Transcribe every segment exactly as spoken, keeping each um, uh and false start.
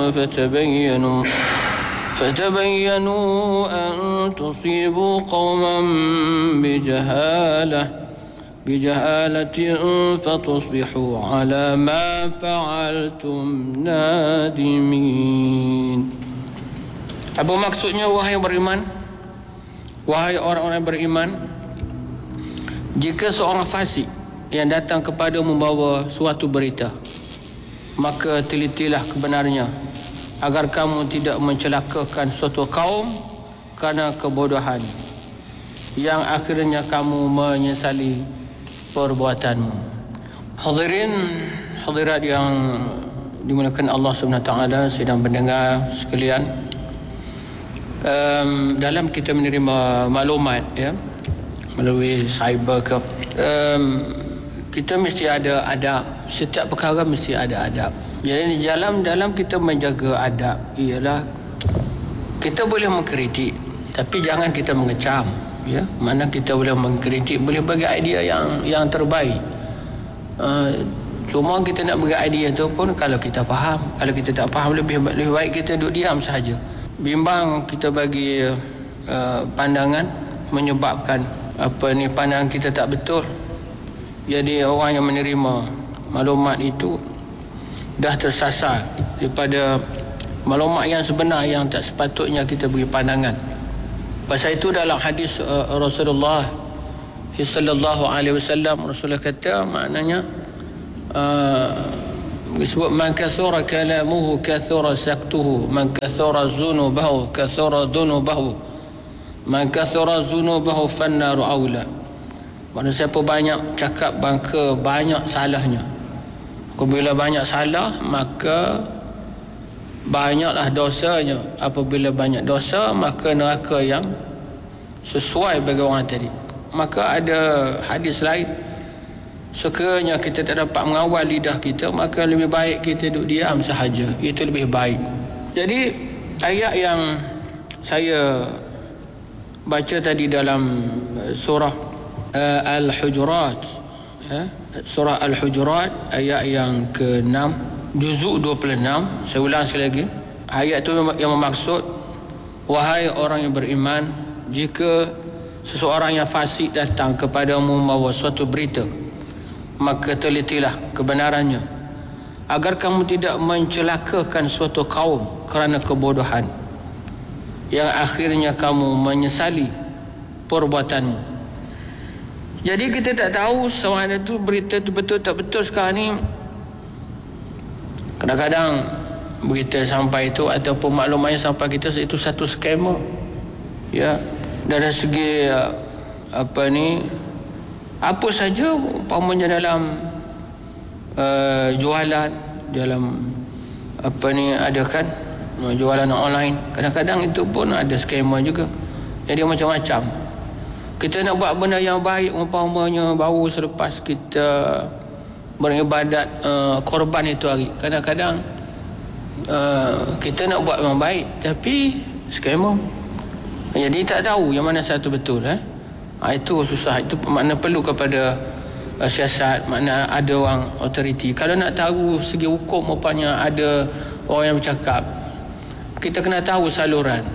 فتبينوا فتبينوا أن تصيبوا قوما بجهالة بجهالة فتصبحوا على ما فعلتم نادمين. Apa maksudnya wahai beriman? Wahai orang-orang beriman, jika seorang fasik yang datang kepada membawa suatu berita, maka telitilah kebenarnya agar kamu tidak mencelakakan suatu kaum kerana kebodohan yang akhirnya kamu menyesali perbuatanmu. Hadirin hadirat yang dimuliakan Allah Subhanahu Wa Taala, sedang mendengar sekalian, um, dalam kita menerima maklumat ya melalui cyber ke, um, kita mesti ada adab. Setiap perkara mesti ada adab. Jadi dalam dalam kita menjaga adab ialah kita boleh mengkritik, tapi jangan kita mengecam, ya. Mana kita boleh mengkritik, boleh bagi idea yang yang terbaik. Uh, cuma kita nak bagi idea tu pun kalau kita faham. Kalau kita tak faham, lebih lebih baik kita duduk diam saja. Bimbang kita bagi uh, pandangan menyebabkan apa ni pandangan kita tak betul. Jadi orang yang menerima maklumat itu dah tersasar daripada maklumat yang sebenar yang tak sepatutnya kita beri pandangan. Pasal itu dalam hadis uh, Rasulullah sallallahu alaihi wasallam, Rasulullah kata maknanya uh, disebut man kathura kalamuhu kathura saktuhu, man kathura zunubahu kathura dhunubahu, man kathura zunubahu fannaru aula. Maksudnya siapa banyak cakap maka banyak salahnya. Apabila banyak salah maka banyaklah dosanya. Apabila banyak dosa maka neraka yang sesuai bagi orang tadi. Maka ada hadis lain, sekiranya kita tak dapat mengawal lidah kita, maka lebih baik kita duduk diam sahaja. Itu lebih baik. Jadi ayat yang saya baca tadi dalam surah uh, Al-Hujurat, ya, surah Al-Hujurat ayat yang ke enam, juzuk dua puluh enam. Saya ulang sekali lagi. Ayat itu yang bermaksud, wahai orang yang beriman, jika seseorang yang fasik datang kepadamu membawa suatu berita, maka telitilah kebenarannya agar kamu tidak mencelakakan suatu kaum kerana kebodohan yang akhirnya kamu menyesali perbuatanmu. Jadi kita tak tahu sama ada tu berita tu betul tak betul. Sekarang ni kadang-kadang berita sampai itu ataupun maklumatnya sampai kita itu satu scammer, ya. Dari segi apa ni, apa saja umpamanya dalam uh, jualan, dalam apa ni ada kan jualan online, kadang-kadang itu pun ada scammer juga. Jadi macam-macam. Kita nak buat benda yang baik, umpamanya baru selepas kita beribadat uh, korban itu hari, kadang-kadang uh, kita nak buat yang baik tapi scammer. Jadi tak tahu yang mana satu betul, eh? Ha, itu susah. Itu makna perlu kepada uh, siasat, makna ada orang authority. Kalau nak tahu segi hukum, rupanya ada orang yang bercakap, kita kena tahu saluran.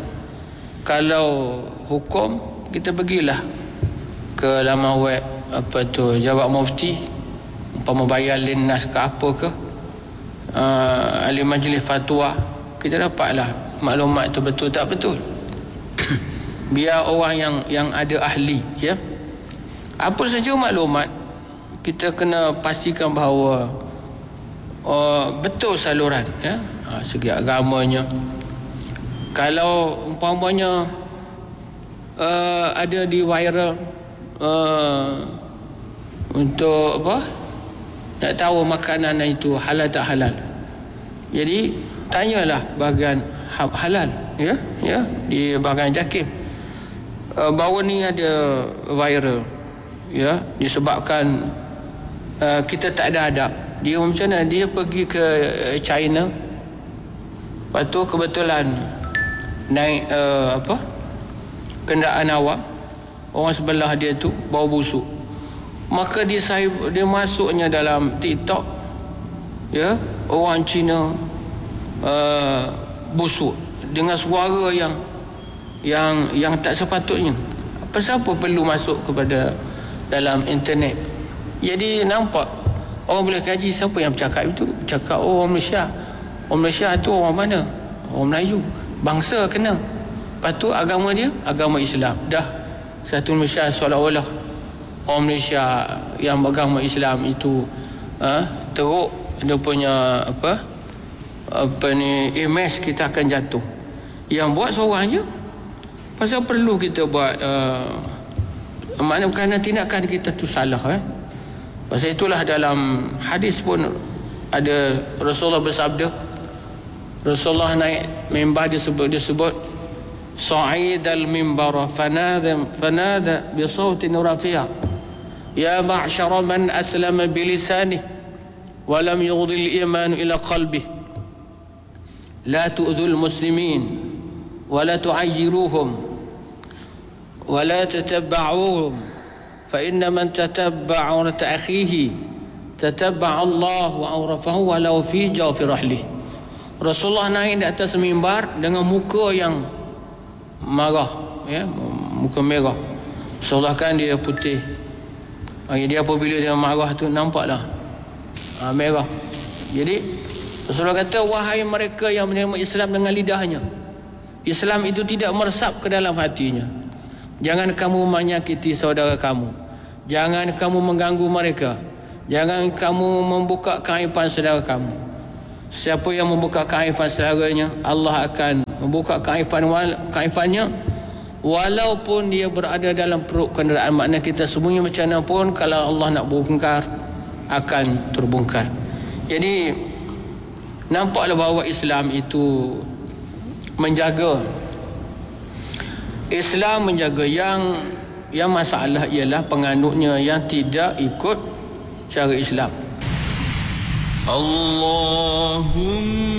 Kalau hukum, kita pergilah ke laman web apa tu Jawab Mufti, umpama bayar linnas ke apa ke, uh, ahli majlis fatwa, kita dapatlah maklumat itu betul tak betul. Biar orang yang yang ada ahli, ya. Apa saja maklumat, kita kena pastikan bahawa oh, betul saluran, ya. Ha, segi agamanya. Kalau umpamanya uh, ada di viral uh, untuk apa? Nak tahu makanan itu halal tak halal. Jadi tanyalah bahagian halal, ya, ya, di bahagian JAKIM. Uh, baru ni ada viral, ya, disebabkan uh, kita tak ada adab. Dia macam mana, dia pergi ke China, lepas tu kebetulan naik uh, apa kenderaan awam, orang sebelah dia tu bau busuk, maka dia dia masuknya dalam TikTok, ya, orang Cina uh, busuk dengan suara yang yang yang tak sepatutnya. Pasal apa perlu masuk kepada dalam internet? Jadi nampak orang boleh kaji siapa yang bercakap itu. Bercakap oh, orang Malaysia. Orang Malaysia tu orang mana? Orang Melayu. Bangsa kena. Lepas tu agama dia agama Islam. Dah satu Malaysia seolah-olah orang Malaysia yang beragama Islam itu ha, teruk dia punya apa apa ni image kita akan jatuh. Yang buat seorang je. Pasal perlu kita buat uh, makna kerana tindakan kita tu salah eh. Pasal itulah dalam hadis pun ada Rasulullah bersabda, Rasulullah naik mimbar disebut disebut sa'idal mimbar fanada fanada bi sautin rafi'a ya ma'syara man aslama bi lisanihi wa lam yughdi al-iman ila qalbihi la tu'dhul muslimin wa la tu'ayyiruhum ولا تتبعوهم فإن من تتبع عورة أخيه تتبع الله عورته ولو في جوف رحله. Rasulullah naik di atas mimbar dengan muka yang marah, ya, muka merah. Rasulullah kan dia putih. Dia apabila dia marah tu nampaklah ha, merah. Jadi Rasulullah kata, wahai mereka yang menerima Islam dengan lidahnya, Islam itu tidak meresap ke dalam hatinya. Jangan kamu menyakiti saudara kamu. Jangan kamu mengganggu mereka. Jangan kamu membuka keaiban saudara kamu. Siapa yang membuka keaiban saudaranya, Allah akan membuka keaiban keaibannya walaupun dia berada dalam perut kenderaan. Makna kita sembunyi macam mana pun, kalau Allah nak bongkar akan terbongkar. Jadi nampaklah bahawa Islam itu menjaga, Islam menjaga yang yang masalah ialah penganutnya yang tidak ikut cara Islam. Allahumma